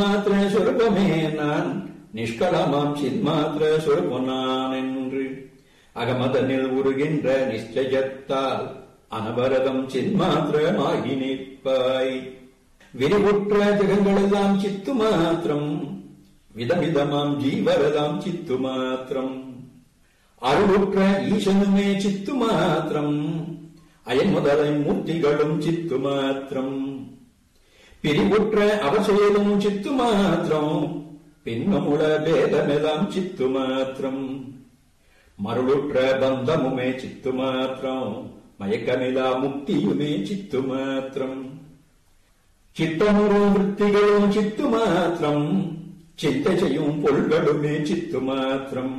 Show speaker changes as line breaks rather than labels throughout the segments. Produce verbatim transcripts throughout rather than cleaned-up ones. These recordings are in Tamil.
மாத்திர சொருபமே நான் நிஷ்கலமாம் சின்மாத்திர சொருபு நான் என்று அகமதனில் உருகின்ற நிச்சயத்தால் அனவரதம் சின்மாத்திரமாகி நிற்பாய். விரிவுற்ற ஜெகங்களெல்லாம் சித்து மாத்திரம், விதவிதமாம் ஜீவரதாம் சித்து மாத்திரம். அருளுற்ற ஈசனுமே சித்து மாத்திரம், அயன் முதலை மூர்த்திகளும் சித்து மாத்திரம். பிரிவுற்ற அவசேலும் சித்து மாத்திரம், பின்னமுள பேதமெல்லாம் சித்து மாத்திரம். மருளுற்ற பந்தமுமே சித்து மாத்திரம், மயக்கமிலா முக்தியுமே சித்து மாத்திரம். சித்தமுறு விற்த்திகளும் சித்து மாத்திரம், சித்தை செய்யும் பொருள்களுமே சித்து மாத்திரம்.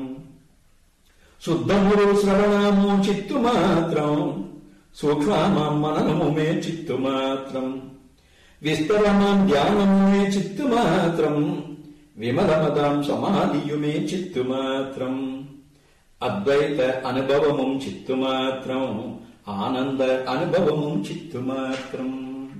சுத்தமுறு சிரவணமும் சித்து மாத்திரம், சூக்ஷ்மமாம் மனனமுமே சித்து மாத்திரம். விஸ்தரமாம் தியானமுமே சித்து மாத்திரம், விமலமதாம் சமாதியுமே சித்து மாத்திரம். அத்வைத அனுபவமும் சித்து மாத்திரம், ஆனந்த அனுபவமும் சித்து மாத்திரம்.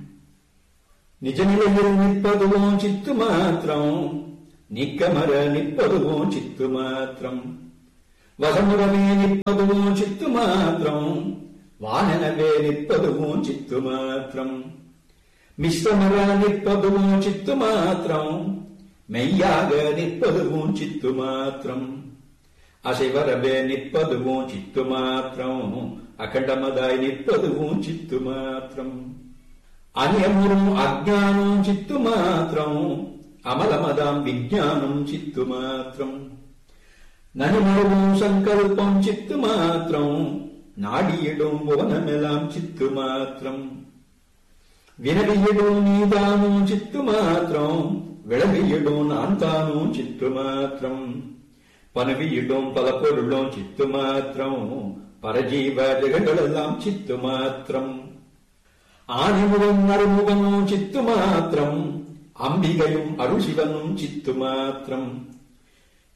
நிஜநிலையில் நிற்பதுவும் சித்து மாத்திரம், நீக்கமர நிற்பதுவும் சித்து மாத்திரம். வசமுடமே நிற்பதுவும் சித்து மாத்திரம், வானனவே நிற்பதுவும் சித்து மாத்திரம். மிஸ்ரமர நிற்பதுவும் சித்து மாத்திரம், மெய்யாக நிற்பதுவும் சித்து மாத்திரம். அசைவரவே நிற்பதுவும் சித்து மாத்திரம், அகண்டமதாய் நிற்பதுவும் சித்து மாத்திரம். அநியமுறும் அஜ்ஞானம் சித்து மாத்திரம், அமலமதாம் விஞ்ஞானம் சித்து மாத்திரம். நனிமருவும் சங்கல்பம் சித்து மாத்திரம், நாடியிடும் புவனமெல்லாம் சித்து மாத்திரம். வினவியிடும் நீதானும் சித்து மாத்திரம், விளவியிடும் நான் தானும் சித்து மாத்திரம். பனவியிடும் பல பொருளும் சித்து மாத்திரம், பரஜீவ ஜெகங்களெல்லாம் சித்து மாத்திரம். ஆதிமுகம் அருமுகமும் சித்து மாத்திரம், அம்பிகையும் அருள் சிவனும் சித்து மாத்திரம்.